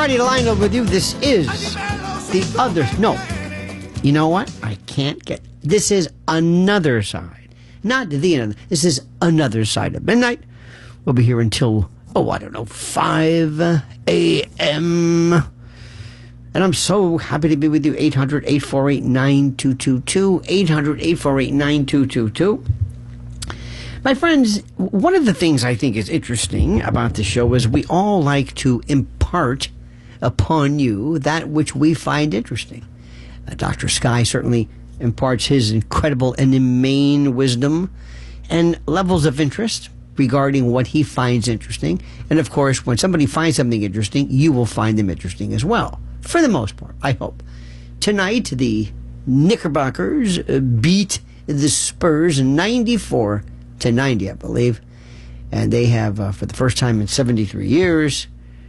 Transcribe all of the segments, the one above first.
Alrighty, line up with you. This is the other. No, you know what? I can't get. This is another side, not the other. This is another side of midnight. We'll be here until 5 a.m. And I'm so happy to be with you. 800-848-9222. 800-848-9222. My friends, one of the things I think is interesting about the show is we all like to impart upon you that which we find interesting. Dr. Sky certainly imparts his incredible and inane wisdom and levels of interest regarding what he finds interesting. And of course, when somebody finds something interesting, you will find them interesting as well. For the most part, I hope. Tonight, the Knickerbockers beat the Spurs 94-90, I believe. And they have, for the first time in 73 years,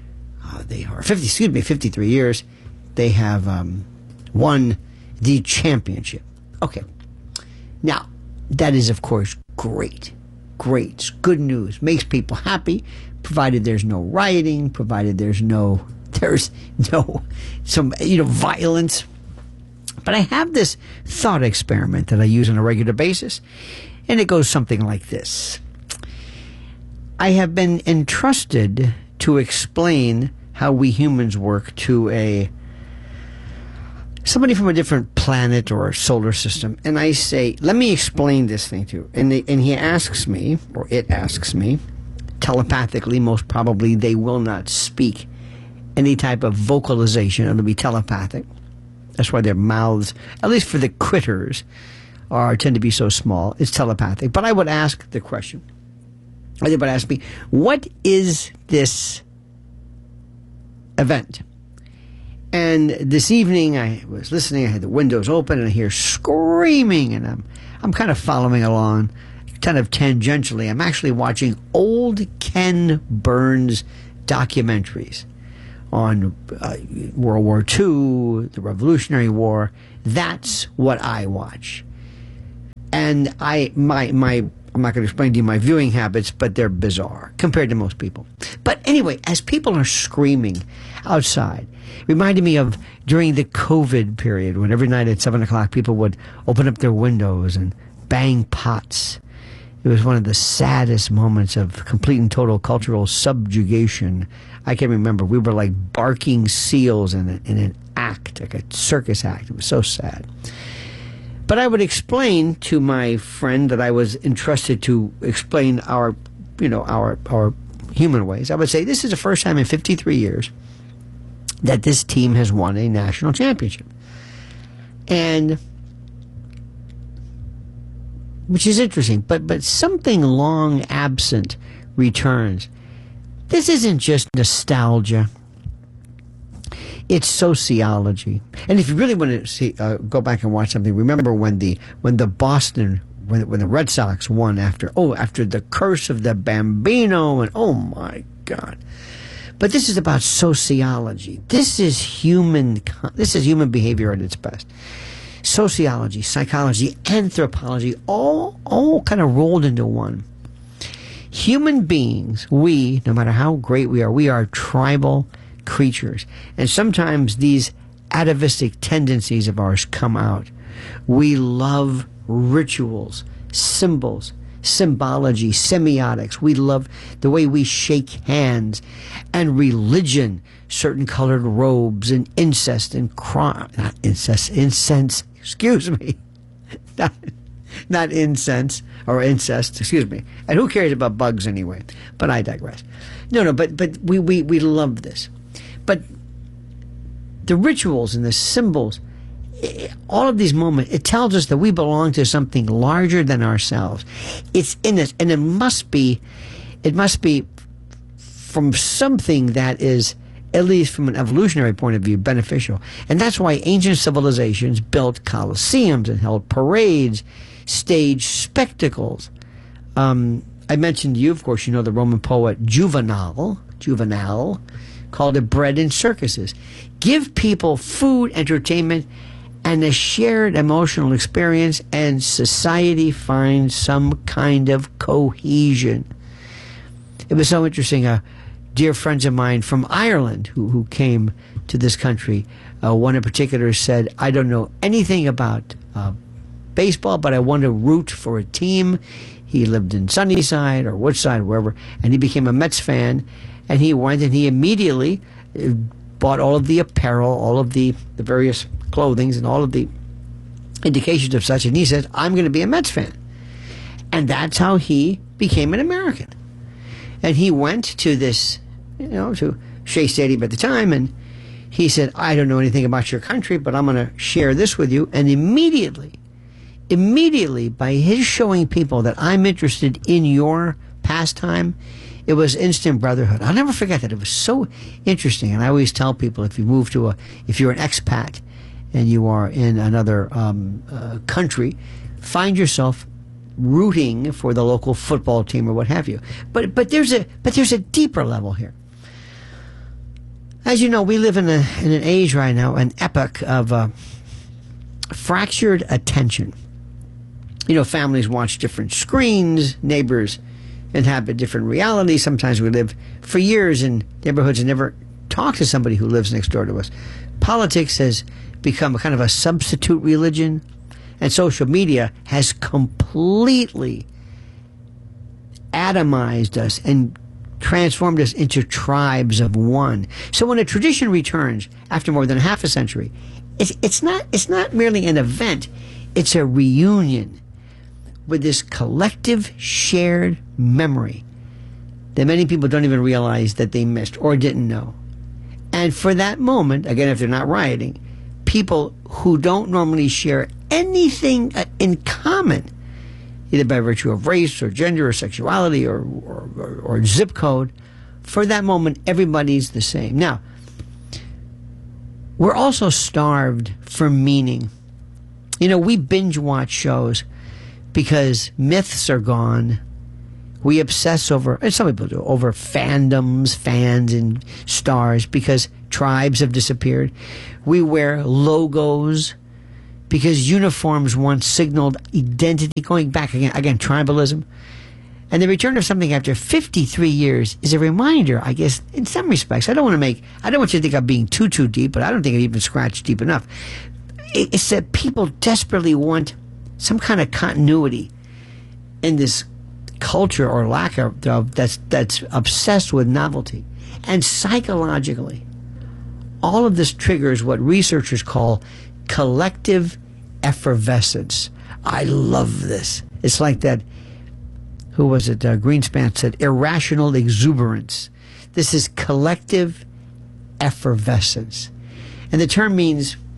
53 years, they have won the championship. Okay. Now, that is, of course, great. Great. It's good news. Makes people happy, provided there's no rioting, provided there's no violence. But I have this thought experiment that I use on a regular basis, and it goes something like this. I have been entrusted to explain how we humans work to somebody from a different planet or solar system, and I say, let me explain this thing to you. And he asks me, or it asks me, telepathically, most probably they will not speak any type of vocalization. It'll be telepathic. That's why their mouths, at least for the critters, tend to be so small. It's telepathic. But I would ask the question. They would ask me, what is this event? And this evening I was listening, I had the windows open, and I hear screaming, and I'm kind of following along, kind of tangentially. I'm actually watching old Ken Burns documentaries on World War II, the Revolutionary War. That's what I watch. And I'm not going to explain to you my viewing habits, but they're bizarre compared to most people. But anyway, as people are screaming outside, reminded me of during the COVID period when every night at 7 o'clock people would open up their windows and bang pots. It was one of the saddest moments of complete and total cultural subjugation. I can remember we were like barking seals in an act, like a circus act. It was so sad. But I would explain to my friend that I was entrusted to explain our human ways. I would say this is the first time in 53 years that this team has won a national championship. And which is interesting, but something long absent returns. This isn't just nostalgia. It's sociology. And if you really want to see, go back and watch something, remember when the Red Sox won after the curse of the Bambino, and oh my God. But this is about sociology. This is human behavior at its best. Sociology, psychology, anthropology, all kind of rolled into one. Human beings, no matter how great we are tribal creatures. And sometimes these atavistic tendencies of ours come out. We love rituals, symbols, symbology, semiotics. We love the way we shake hands, and religion, certain colored robes, and incest and incense, excuse me. Not incense or incest, excuse me. And who cares about bugs anyway? But I digress. No, but we love this. But the rituals and the symbols, all of these moments, it tells us that we belong to something larger than ourselves. It's in us, and it must be from something that is, at least from an evolutionary point of view, beneficial. And that's why ancient civilizations built colosseums and held parades, staged spectacles. I mentioned to you, of course, you know the Roman poet Juvenal called it bread and circuses. Give people food, entertainment, and a shared emotional experience, and society finds some kind of cohesion. It was so interesting. dear friends of mine from Ireland who came to this country. One in particular said, I don't know anything about baseball, but I want to root for a team. He lived in Sunnyside or Woodside, wherever, and he became a Mets fan. And he went and he immediately bought all of the apparel, all of the various clothings, and all of the indications of such. And he said, I'm going to be a Mets fan. And that's how he became an American. And he went to this, to Shea Stadium at the time, and he said, I don't know anything about your country, but I'm going to share this with you. And immediately, by his showing people that I'm interested in your pastime, it was instant brotherhood. I'll never forget that. It was so interesting. And I always tell people, if you're an expat and you are in another country, find yourself rooting for the local football team or what have you. But there's a deeper level here. As you know, we live in an age right now, an epoch of fractured attention. Families watch different screens, neighbors inhabit different realities. Sometimes we live for years in neighborhoods and never talk to somebody who lives next door to us. Politics has become a kind of a substitute religion, and social media has completely atomized us and transformed us into tribes of one. So when a tradition returns after more than half a century, it's not merely an event, it's a reunion with this collective shared memory that many people don't even realize that they missed or didn't know. And for that moment, again, if they're not rioting, people who don't normally share anything in common, either by virtue of race or gender or sexuality or zip code, for that moment, everybody's the same. Now, we're also starved for meaning. We binge watch shows because myths are gone. We obsess over, and some people do, over fandoms, fans, and stars because tribes have disappeared. We wear logos because uniforms once signaled identity, going back again, tribalism. And the return of something after 53 years is a reminder, I guess, in some respects. I don't want you to think I'm being too deep, but I don't think I've even scratched deep enough. It's that people desperately want some kind of continuity in this culture or lack of that's obsessed with novelty. And psychologically, all of this triggers what researchers call collective effervescence. I love this. It's like that, who was it? Greenspan said, irrational exuberance. This is collective effervescence. And the term means